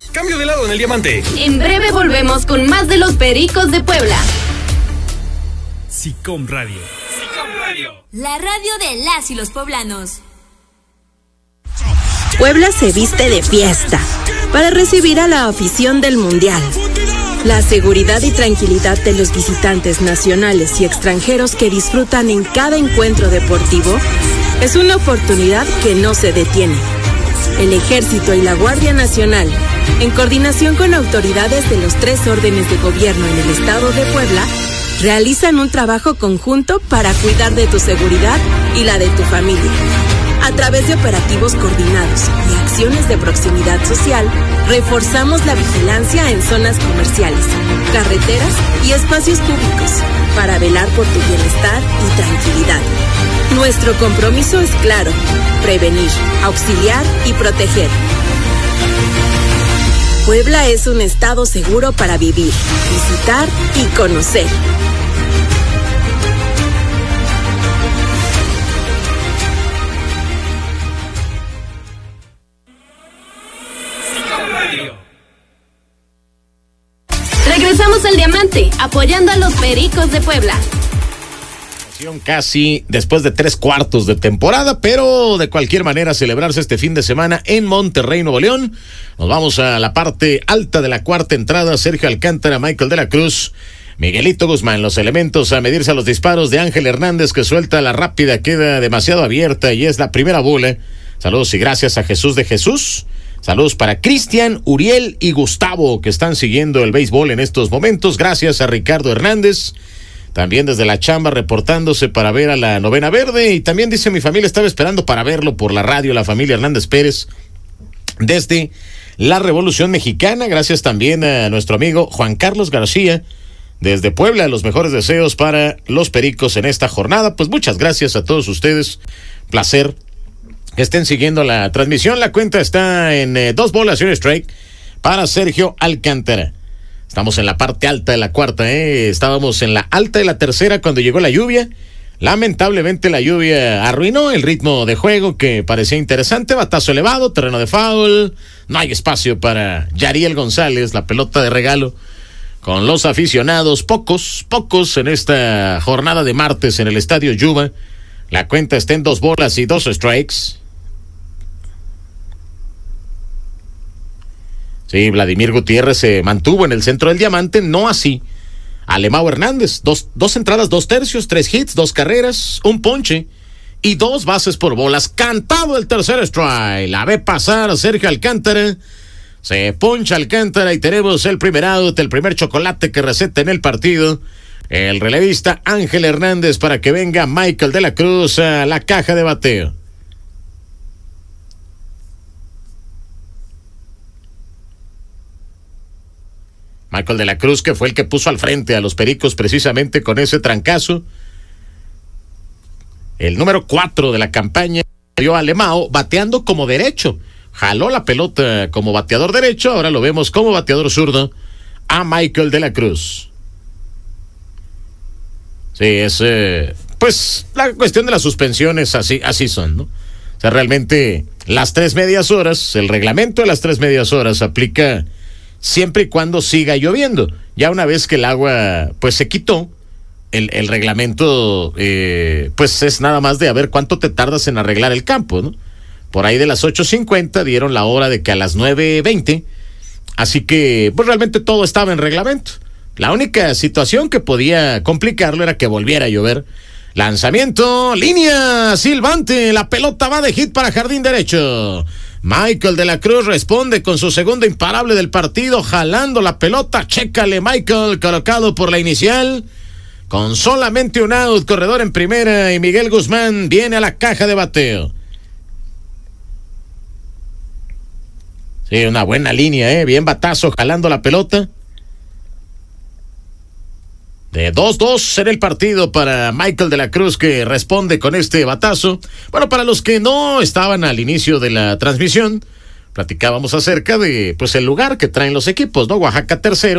Cambio de lado en el diamante. En breve volvemos con más de los Pericos de Puebla. SICOM Radio. SICOM Radio. La radio de las y los poblanos. Puebla se viste de fiesta para recibir a la afición del Mundial. La seguridad y tranquilidad de los visitantes nacionales y extranjeros que disfrutan en cada encuentro deportivo es una oportunidad que no se detiene. El Ejército y la Guardia Nacional, en coordinación con autoridades de los 3 órdenes de gobierno en el estado de Puebla, realizan un trabajo conjunto para cuidar de tu seguridad y la de tu familia. A través de operativos coordinados y acciones de proximidad social, reforzamos la vigilancia en zonas comerciales, carreteras y espacios públicos para velar por tu bienestar y tranquilidad. Nuestro compromiso es claro: prevenir, auxiliar y proteger. Puebla es un estado seguro para vivir, visitar y conocer. Regresamos al diamante, apoyando a los Pericos de Puebla. Casi después de 3/4 de temporada, pero de cualquier manera celebrarse este fin de semana en Monterrey, Nuevo León. Nos vamos a la parte alta de la cuarta entrada. Sergio Alcántara, Michael de la Cruz, Miguelito Guzmán. Los elementos a medirse a los disparos de Ángel Hernández, que suelta la rápida, queda demasiado abierta y es la primera bola. Saludos y gracias a Jesús de Jesús. Saludos para Cristian, Uriel y Gustavo, que están siguiendo el béisbol en estos momentos. Gracias a Ricardo Hernández, también desde la chamba reportándose para ver a la novena verde. Y también dice: mi familia estaba esperando para verlo por la radio, la familia Hernández Pérez, desde la Revolución Mexicana. Gracias también a nuestro amigo Juan Carlos García, desde Puebla. Los mejores deseos para los Pericos en esta jornada. Pues muchas gracias a todos ustedes. Placer que estén siguiendo la transmisión. La cuenta está en 2 bolas y un strike para Sergio Alcántara. Estamos en la parte alta de la cuarta, Estábamos en la alta de la tercera cuando llegó la lluvia. Lamentablemente la lluvia arruinó el ritmo de juego, que parecía interesante. Batazo elevado, terreno de foul. No hay espacio para Yariel González, la pelota de regalo con los aficionados. Pocos en esta jornada de martes en el Estadio Yuba. La cuenta está en 2 bolas y 2 strikes. Sí, Vladimir Gutiérrez se mantuvo en el centro del diamante, no así Alemão Hernández. Dos entradas, 2 tercios, 3 hits, 2 carreras, 1 ponche y 2 bases por bolas. Cantado el tercer strike. La ve pasar a Sergio Alcántara. Se poncha Alcántara y tenemos el primer out, el primer chocolate que receta en el partido. El relevista Ángel Hernández para que venga Michael de la Cruz a la caja de bateo. Michael de la Cruz, que fue el que puso al frente a los Pericos precisamente con ese trancazo. El número 4 de la campaña dio a Alemão bateando como derecho. Jaló la pelota como bateador derecho, ahora lo vemos como bateador zurdo a Michael de la Cruz. Sí, es pues la cuestión de las suspensiones así son, ¿no? O sea, realmente las 3 medias horas, el reglamento de las 3 medias horas aplica siempre y cuando siga lloviendo. Ya una vez que el agua pues se quitó, el reglamento pues es nada más de a ver cuánto te tardas en arreglar el campo, ¿no? Por ahí de las 8:50 dieron la hora de que a las 9:20, así que pues realmente todo estaba en reglamento. La única situación que podía complicarlo era que volviera a llover. Lanzamiento, línea, silbante, la pelota va de hit para jardín derecho. Michael de la Cruz responde con su segundo imparable del partido, jalando la pelota. Chécale, Michael, colocado por la inicial. Con solamente un out, corredor en primera, y Miguel Guzmán viene a la caja de bateo. Sí, una buena línea, bien batazo, jalando la pelota. De 2-2 en el partido para Michael de la Cruz, que responde con este batazo. Bueno, para los que no estaban al inicio de la transmisión, platicábamos acerca de pues el lugar que traen los equipos, ¿no? Oaxaca tercero.